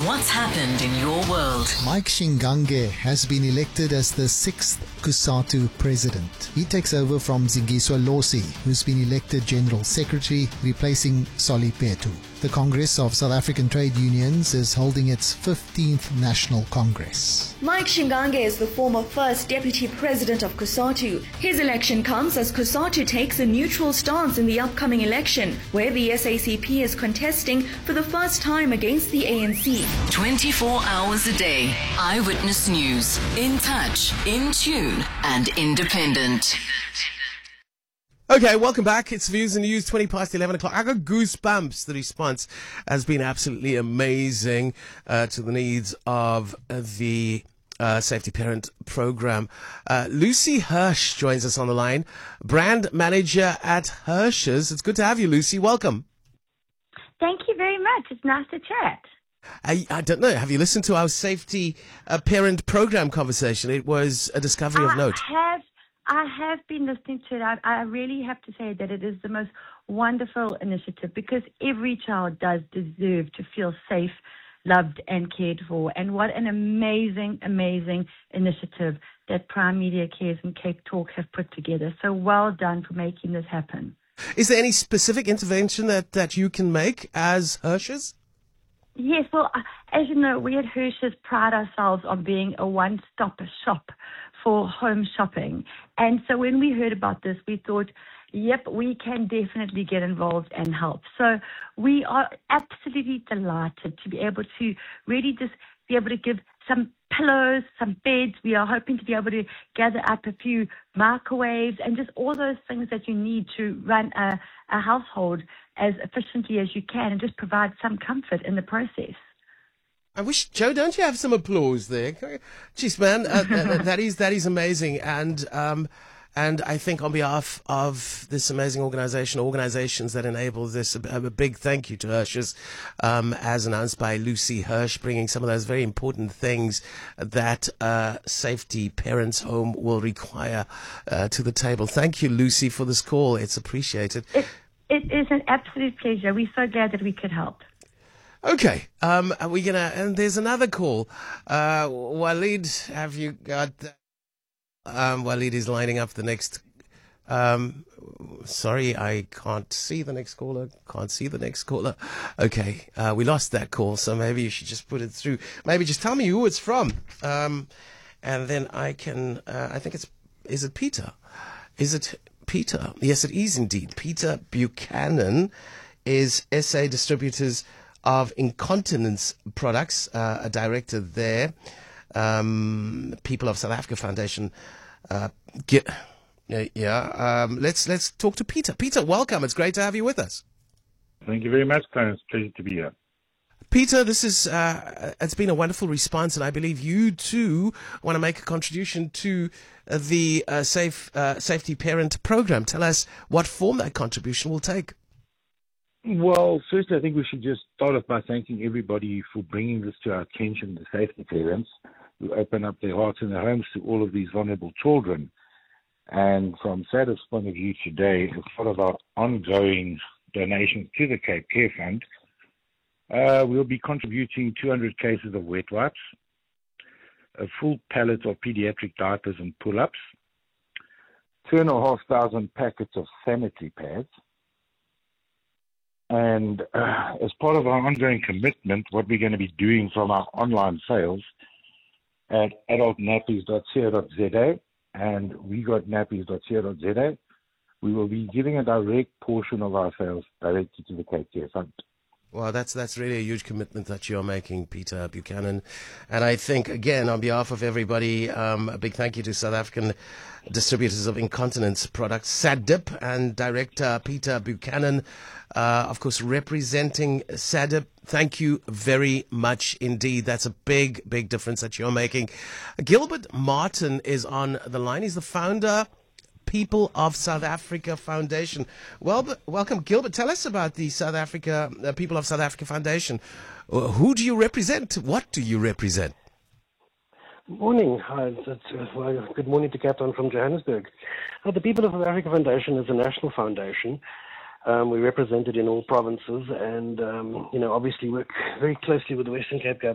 What's happened in your world? Mike Shingange has been elected as the 6th COSATU president. He takes over from Zingiswa Losi, who's been elected General Secretary, replacing Solly Petu. The Congress of South African Trade Unions is holding its 15th National Congress. Mike Shingange is the former first deputy president of COSATU. His election comes as COSATU takes a neutral stance in the upcoming election, where the SACP is contesting for the first time against the ANC. 24 hours a day. Eyewitness News. In touch, in tune, and independent. Okay, welcome back. It's Views and News, 20 past 11 o'clock. I got goosebumps. The response has been absolutely amazing to the needs of the Safety Parent Program. Lucy Hirsch joins us on the line, brand manager at Hirsch's. It's good to have you, Lucy. Welcome. Thank you very much. It's nice to chat. I don't know. Have you listened to our Safety Parent Program conversation? It was a discovery of note. I have been listening to it. I really have to say that it is the most wonderful initiative because every child does deserve to feel safe, loved and cared for. And what an amazing, amazing initiative that Prime Media Cares and Cape Talk have put together. So well done for making this happen. Is there any specific intervention that you can make as Hirsch's? Yes, well, as you know, we at Hirsch's pride ourselves on being a one-stop shop for home shopping. And so when we heard about this, we thought, yep, we can definitely get involved and help. So we are absolutely delighted to be able to really just be able to give some pillows, some beds. We are hoping to be able to gather up a few microwaves and just all those things that you need to run a household as efficiently as you can and just provide some comfort in the process. I wish, Joe, don't you have some applause there? Jeez, man, that is amazing. And I think on behalf of this amazing organizations that enable this, a big thank you to Hirsch's, as announced by Lucy Hirsch, bringing some of those very important things that Safety Parents Home will require to the table. Thank you, Lucy, for this call. It's appreciated. It is an absolute pleasure. We're so glad that we could help. Okay, are we gonna? And there's another call. Walid, have you got? Walid is lining up the next. Sorry, I can't see the next caller. Okay, we lost that call, so maybe you should just put it through. Maybe just tell me who it's from, and then I can. I think it's. Is it Peter? Is it Peter? Yes, it is indeed. Peter Buchanan is SA Distributors of Incontinence Products, a director there. People of South Africa Foundation. Let's talk to Peter. Peter, welcome. It's great to have you with us. Thank you very much, Clarence. Pleasure to be here. Peter, this is it's been a wonderful response, and I believe you too want to make a contribution to the Safety Parent Program. Tell us what form that contribution will take. Well, firstly, I think we should just start off by thanking everybody for bringing this to our attention, the safety parents who open up their hearts and their homes to all of these vulnerable children. And from SADF's point of view today, as part of our ongoing donations to the Cape Care Fund, we'll be contributing 200 cases of wet wipes, a full pallet of pediatric diapers and pull-ups, 2,500 packets of sanitary pads, and as part of our ongoing commitment, what we're going to be doing from our online sales at adultnappies.co.za and wegotnappies.co.za, we will be giving a direct portion of our sales directly to the Cape Care Fund. Well, that's really a huge commitment that you're making, Peter Buchanan. And I think, again, on behalf of everybody, a big thank you to South African Distributors of Incontinence Products, SADIP, and Director Peter Buchanan, of course, representing SADIP. Thank you very much indeed. That's a big, big difference that you're making. Gilbert Martin is on the line. He's the founder, People of South Africa Foundation. Well, welcome, Gilbert. Tell us about the People of South Africa Foundation. Who do you represent? What do you represent? Morning. Good morning to Captain from Johannesburg. The People of South Africa Foundation is a national foundation. We're represented in all provinces and, obviously work very closely with the Western Cape